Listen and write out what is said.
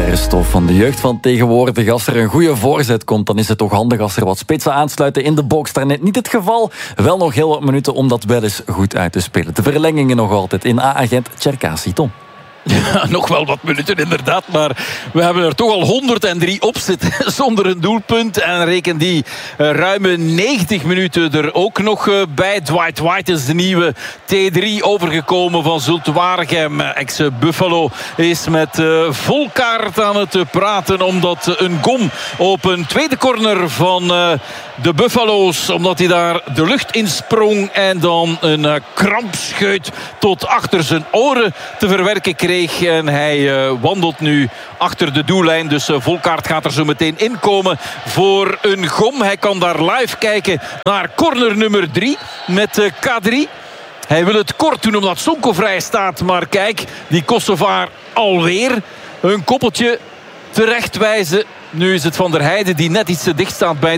sterrenstof van de jeugd van tegenwoordig. Als er een goede voorzet komt, dan is het toch handig als er wat spitsen aansluiten in de box. Daarnet niet het geval. Wel nog heel wat minuten om dat wel eens goed uit te spelen. De verlengingen nog altijd in A-agent Cherkasy. Tom. Ja, nog wel wat minuten inderdaad, maar we hebben er toch al 103 op zitten zonder een doelpunt. En reken die ruime 90 minuten er ook nog bij. Dwight White is de nieuwe T3 overgekomen van Zulte Waregem. Ex-Buffalo is met Volkaert aan het praten, omdat een gom op een tweede corner van de Buffalo's, omdat hij daar de lucht in sprong en dan een krampscheut tot achter zijn oren te verwerken kreeg. En hij wandelt nu achter de doellijn. Dus Volkaert gaat er zo meteen inkomen voor een gom. Hij kan daar live kijken naar corner nummer 3 met K3. Hij wil het kort doen omdat Sonko vrij staat. Maar kijk, die Kosovaar alweer een koppeltje terechtwijzen. Nu is het Van der Heijden die net iets te dicht staat bij